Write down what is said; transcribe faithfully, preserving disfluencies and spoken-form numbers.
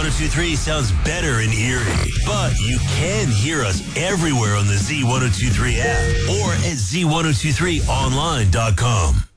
ten twenty-three sounds better in Erie. But you can hear us everywhere on the Z ten twenty-three app or at Z ten twenty-three online dot com.